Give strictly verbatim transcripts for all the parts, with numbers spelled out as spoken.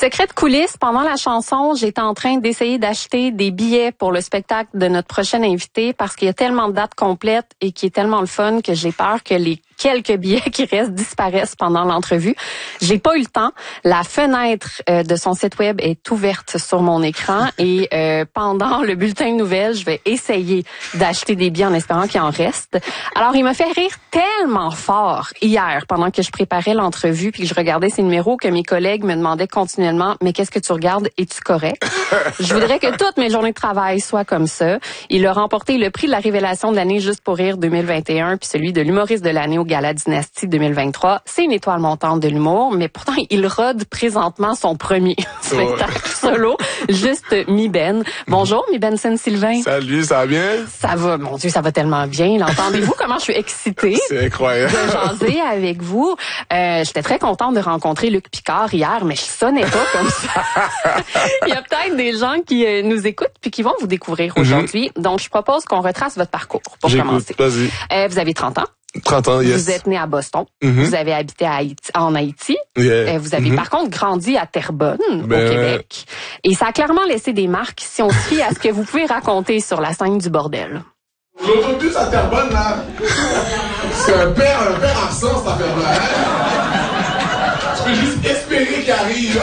Secret de coulisses, pendant la chanson, j'étais en train d'essayer d'acheter des billets pour le spectacle de notre prochaine invité parce qu'il y a tellement de dates complètes et qui est tellement le fun que j'ai peur que les quelques billets qui restent disparaissent pendant l'entrevue. J'ai pas eu le temps. La fenêtre euh, de son site web est ouverte sur mon écran et euh, pendant le bulletin de nouvelles, je vais essayer d'acheter des billets en espérant qu'il en reste. Alors, il m'a fait rire tellement fort hier pendant que je préparais l'entrevue puis que je regardais ces numéros que mes collègues me demandaient continuellement « Mais qu'est-ce que tu regardes? Es-tu correct? » Je voudrais que toutes mes journées de travail soient comme ça. Il a remporté le prix de la révélation de l'année Juste pour rire deux mille vingt et un puis celui de l'humoriste de l'année au Gala Dynastie deux mille vingt-trois. C'est une étoile montante de l'humour, mais pourtant, il rôde présentement son premier spectacle ouais. solo, Juste Mi-Ben. Bonjour, Mi-Ben Saint-Sylvain. Salut, ça va bien? Ça va, mon Dieu, ça va tellement bien. L'entendez-vous comment je suis excitée? C'est incroyable. De jaser avec vous. Euh, j'étais très contente de rencontrer Luc Picard hier, mais je sonnais pas comme ça. Il y a peut-être des gens qui euh, nous écoutent puis qui vont vous découvrir aujourd'hui. Mm-hmm. Donc, je propose qu'on retrace votre parcours pour J'écoute, commencer. Vas-y. Euh, vous avez trente ans. trente ans, yes. Vous êtes né à Boston. Mm-hmm. Vous avez habité à Haïti, en Haïti. Yeah. Euh, vous avez mm-hmm. par contre grandi à Terrebonne, ben, au Québec. Et ça a clairement laissé des marques si on se fie à ce que vous pouvez raconter sur la scène du bordel. L'autobus à Terrebonne, là, c'est un père, un père absent, cette affaire-là. Hein? Tu peux juste espérer qu'il arrive.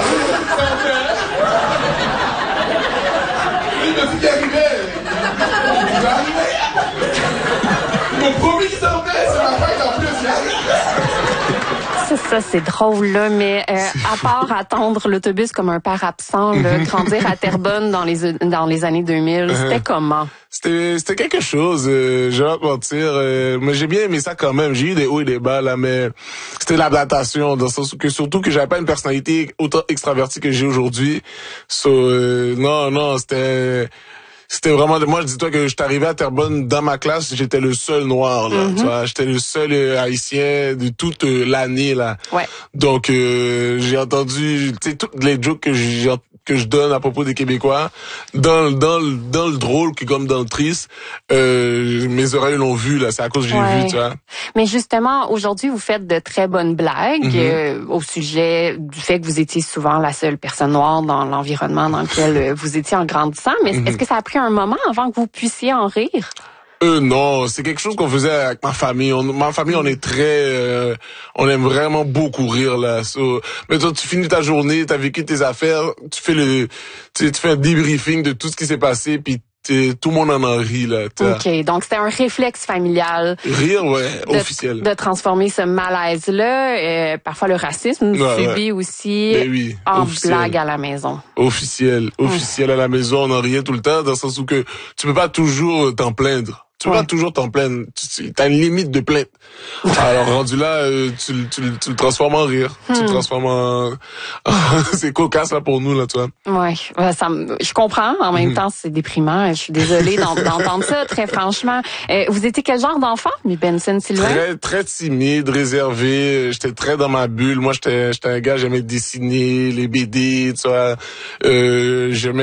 Il m'a dit qu'il arrivait. Il va arriver. Il m'a promis qu'il s'en fait, c'est ma fête en plus. C'est ça, c'est drôle, là, mais euh, à part attendre l'autobus comme un père absent, là, grandir à Terrebonne dans les dans les années deux mille, c'était comment? C'était c'était quelque chose, euh, je vais pas te mentir, euh, mais j'ai bien aimé ça quand même. J'ai eu des hauts et des bas là, mais c'était l'adaptation dans le sens que surtout que j'avais pas une personnalité autant extravertie que j'ai aujourd'hui. So, euh, non non, c'était C'était vraiment... Moi, dis-toi que je suis arrivé à Terrebonne, dans ma classe, j'étais le seul noir, là. Mm-hmm. Tu vois, j'étais le seul euh, haïtien de toute euh, l'année, là. Ouais. Donc, euh, j'ai entendu, tu sais, toutes les jokes que j'ai que je donne à propos des Québécois, dans, dans, dans le drôle que comme dans le triste, euh, mes oreilles l'ont vu, là. C'est à cause que j'ai ouais. vu, tu vois. Mais justement, aujourd'hui, vous faites de très bonnes blagues mm-hmm. euh, au sujet du fait que vous étiez souvent la seule personne noire dans l'environnement dans lequel euh, vous étiez en grandissant. Mais mm-hmm. est-ce que ça a pris un moment avant que vous puissiez en rire? Euh, non, c'est quelque chose qu'on faisait avec ma famille. On, ma famille, on est très, euh, on aime vraiment beaucoup rire là. So, mais toi, tu finis ta journée, t'as vécu tes affaires, tu fais le, tu, tu fais un debriefing de tout ce qui s'est passé, puis tout le monde en a ri là. T'as... Ok, donc c'était un réflexe familial. Rire, ouais, de, officiel. De transformer ce malaise-là, euh, parfois le racisme ouais, subi ouais. aussi ben oui, en officiel. blague à la maison. Officiel, officiel mmh. à la maison, on en riait tout le temps, dans le sens où que tu peux pas toujours t'en plaindre. Tu peux ouais. pas toujours t'en plaindre. Tu as une limite de plainte. Alors, rendu là, euh, tu, tu, tu le transformes en rire. Hmm. Tu le transformes en... c'est cocasse, là, pour nous, là, tu vois. Ouais, ça me... je comprends. En même temps, c'est déprimant. Je suis désolée d'entendre ça, très franchement. Euh, vous étiez quel genre d'enfant, Mi-Ben Saint-Sylvain? Très, très timide, réservé. J'étais très dans ma bulle. Moi, j'étais, j'étais un gars, j'aimais dessiner, les B D, tu vois. Euh, j'aimais